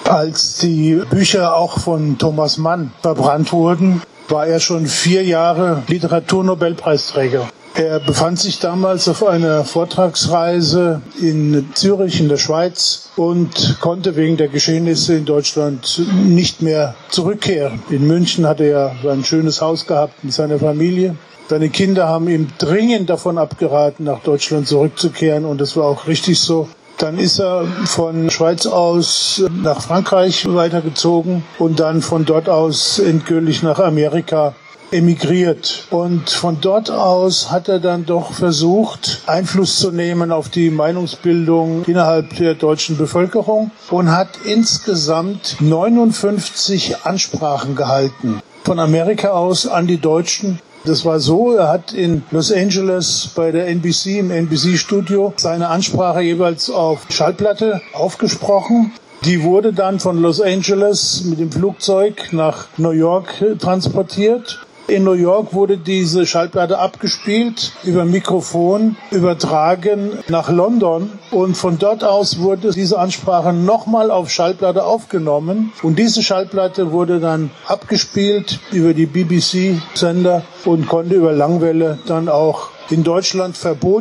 Als die Bücher auch von Thomas Mann verbrannt wurden, war er schon 4 Jahre Literaturnobelpreisträger. Er befand sich damals auf einer Vortragsreise in Zürich in der Schweiz und konnte wegen der Geschehnisse in Deutschland nicht mehr zurückkehren. In München hatte er ein schönes Haus gehabt mit seiner Familie. Seine Kinder haben ihm dringend davon abgeraten, nach Deutschland zurückzukehren, und das war auch richtig so. Dann ist er von Schweiz aus nach Frankreich weitergezogen und dann von dort aus endgültig nach Amerika emigriert. Und von dort aus hat er dann doch versucht, Einfluss zu nehmen auf die Meinungsbildung innerhalb der deutschen Bevölkerung und hat insgesamt 59 Ansprachen gehalten. Von Amerika aus an die Deutschen. Das war so, er hat in Los Angeles bei der NBC im NBC-Studio seine Ansprache jeweils auf Schallplatte aufgesprochen. Die wurde dann von Los Angeles mit dem Flugzeug nach New York transportiert. In New York wurde diese Schallplatte abgespielt, über Mikrofon übertragen nach London, und von dort aus wurde diese Ansprache nochmal auf Schallplatte aufgenommen, und diese Schallplatte wurde dann abgespielt über die BBC-Sender und konnte über Langwelle dann auch in Deutschland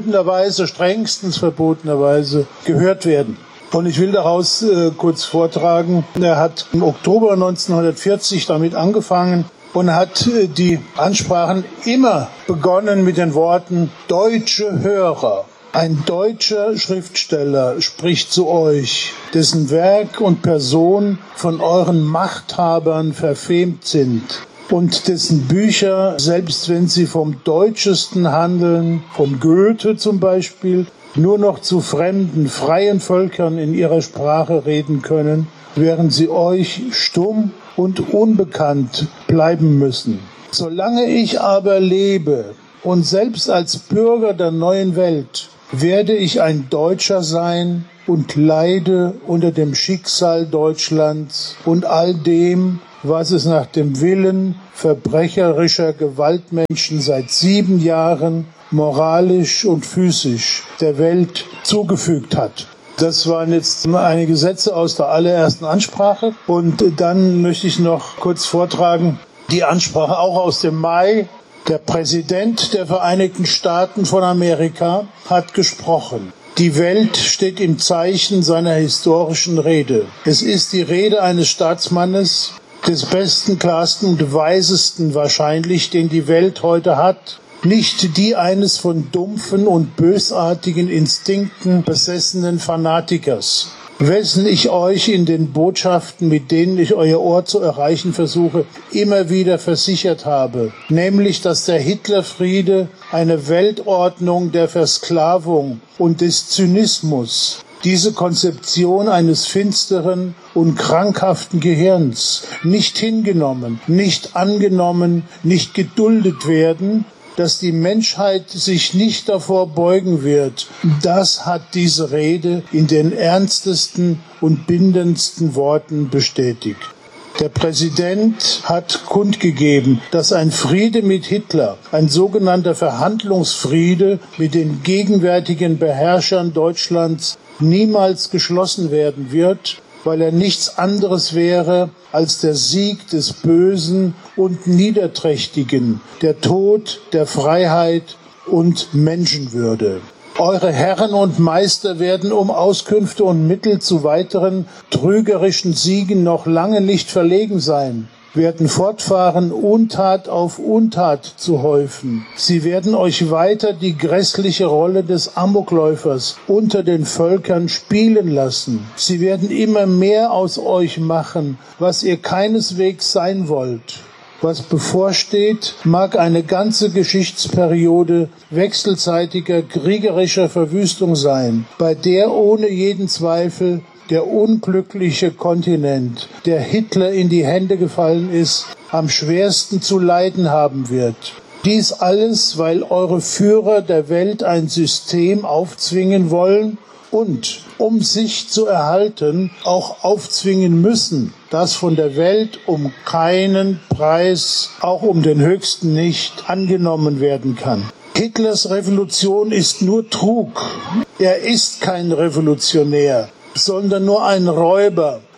strengstens verbotenerweise gehört werden. Und ich will daraus kurz vortragen, er hat im Oktober 1940 damit angefangen, und hat die Ansprachen immer begonnen mit den Worten: Deutsche Hörer, ein deutscher Schriftsteller spricht zu euch, dessen Werk und Person von euren Machthabern verfemt sind und dessen Bücher, selbst wenn sie vom Deutschesten handeln, von Goethe zum Beispiel, nur noch zu fremden, freien Völkern in ihrer Sprache reden können, während sie euch stumm und unbekannt bleiben müssen. Solange ich aber lebe und selbst als Bürger der neuen Welt, werde ich ein Deutscher sein und leide unter dem Schicksal Deutschlands und all dem, was es nach dem Willen verbrecherischer Gewaltmenschen seit 7 Jahren moralisch und physisch der Welt zugefügt hat. Das waren jetzt einige Sätze aus der allerersten Ansprache. Und dann möchte ich noch kurz vortragen die Ansprache auch aus dem Mai. Der Präsident der Vereinigten Staaten von Amerika hat gesprochen. Die Welt steht im Zeichen seiner historischen Rede. Es ist die Rede eines Staatsmannes, des besten, klarsten und weisesten wahrscheinlich, den die Welt heute hat. Nicht die eines von dumpfen und bösartigen Instinkten besessenen Fanatikers, wessen ich euch in den Botschaften, mit denen ich euer Ohr zu erreichen versuche, immer wieder versichert habe, nämlich, dass der Hitlerfriede eine Weltordnung der Versklavung und des Zynismus, diese Konzeption eines finsteren und krankhaften Gehirns, nicht hingenommen, nicht angenommen, nicht geduldet werden, dass die Menschheit sich nicht davor beugen wird. Das hat diese Rede in den ernstesten und bindendsten Worten bestätigt. Der Präsident hat kundgegeben, dass ein Friede mit Hitler, ein sogenannter Verhandlungsfriede mit den gegenwärtigen Beherrschern Deutschlands, niemals geschlossen werden wird, weil er nichts anderes wäre als der Sieg des Bösen und Niederträchtigen, der Tod der Freiheit und Menschenwürde. Eure Herren und Meister werden um Auskünfte und Mittel zu weiteren trügerischen Siegen noch lange nicht verlegen sein, werden fortfahren, Untat auf Untat zu häufen. Sie werden euch weiter die grässliche Rolle des Amokläufers unter den Völkern spielen lassen. Sie werden immer mehr aus euch machen, was ihr keineswegs sein wollt. Was bevorsteht, mag eine ganze Geschichtsperiode wechselseitiger kriegerischer Verwüstung sein, bei der ohne jeden Zweifel der unglückliche Kontinent, der Hitler in die Hände gefallen ist, am schwersten zu leiden haben wird. Dies alles, weil eure Führer der Welt ein System aufzwingen wollen und, um sich zu erhalten, auch aufzwingen müssen, das von der Welt um keinen Preis, auch um den höchsten nicht, angenommen werden kann. Hitlers Revolution ist nur Trug. Er ist kein Revolutionär, sondern nur ein Räuber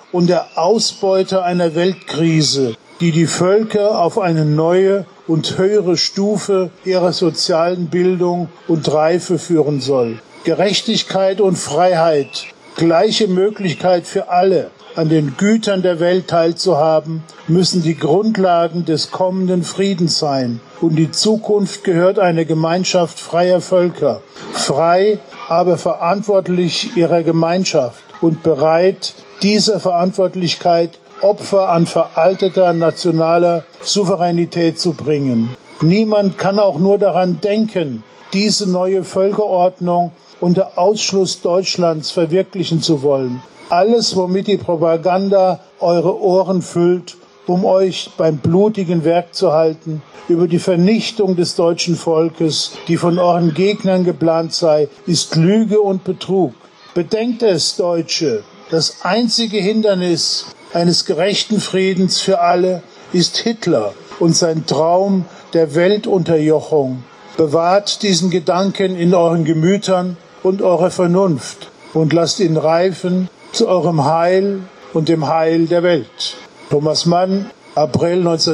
und der Ausbeute einer Weltkrise, die die Völker auf eine neue und höhere Stufe ihrer sozialen Bildung und Reife führen soll. Gerechtigkeit und Freiheit, gleiche Möglichkeit für alle, an den Gütern der Welt teilzuhaben, müssen die Grundlagen des kommenden Friedens sein. Und die Zukunft gehört einer Gemeinschaft freier Völker, frei, aber verantwortlich ihrer Gemeinschaft und bereit, dieser Verantwortlichkeit Opfer an veralteter nationaler Souveränität zu bringen. Niemand kann auch nur daran denken, diese neue Völkerordnung unter Ausschluss Deutschlands verwirklichen zu wollen. Alles, womit die Propaganda eure Ohren füllt, um euch beim blutigen Werk zu halten, über die Vernichtung des deutschen Volkes, die von euren Gegnern geplant sei, ist Lüge und Betrug. Bedenkt es, Deutsche, das einzige Hindernis eines gerechten Friedens für alle ist Hitler und sein Traum der Weltunterjochung. Bewahrt diesen Gedanken in euren Gemütern und eurer Vernunft und lasst ihn reifen zu eurem Heil und dem Heil der Welt. Thomas Mann, April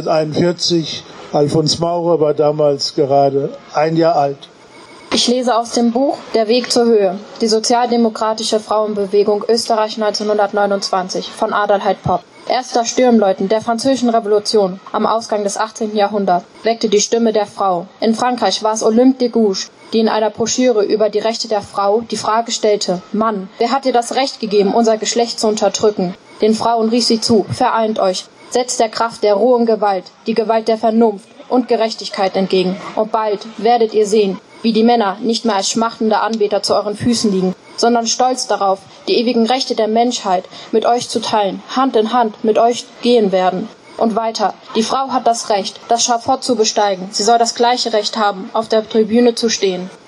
1941. Alfons Maurer war damals gerade 1 Jahr alt. Ich lese aus dem Buch Der Weg zur Höhe, die sozialdemokratische Frauenbewegung Österreich 1929 von Adelheid Popp. Erster Sturmläuten der französischen Revolution am Ausgang des 18. Jahrhunderts weckte die Stimme der Frau. In Frankreich war es Olympe de Gouges, die in einer Broschüre über die Rechte der Frau die Frage stellte: Mann, wer hat dir das Recht gegeben, unser Geschlecht zu unterdrücken? Den Frauen rief sie zu: Vereint euch, setzt der Kraft der rohen Gewalt, die Gewalt der Vernunft und Gerechtigkeit entgegen. Und bald werdet ihr sehen, wie die Männer nicht mehr als schmachtende Anbeter zu euren Füßen liegen, sondern stolz darauf, die ewigen Rechte der Menschheit mit euch zu teilen, Hand in Hand mit euch gehen werden. Und weiter, die Frau hat das Recht, das Schafott zu besteigen. Sie soll das gleiche Recht haben, auf der Tribüne zu stehen.